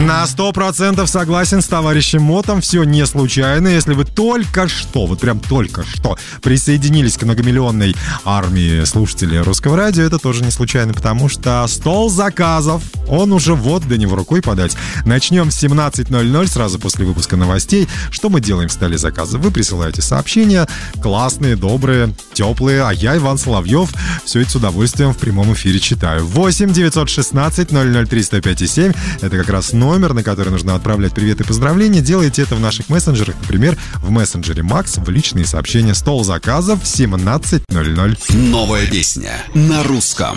На 100% согласен с товарищем Мотом. Все не случайно. Если вы только что, вот прям только что присоединились к многомиллионной армии слушателей Русского радио, это тоже не случайно, потому что стол заказов, он уже вот до него рукой подать. Начнем с 17:00, сразу после выпуска новостей. Что мы делаем в столе заказов? Вы присылаете сообщения, классные, добрые, теплые, а я, Иван Соловьев, все это с удовольствием в прямом эфире читаю. 8 916 003 105 7. Это как раз номер, на который нужно отправлять привет и поздравления. Делайте это в наших мессенджерах, например, в мессенджере Макс, в личные сообщения. Стол заказов 17:00. Новая песня на русском.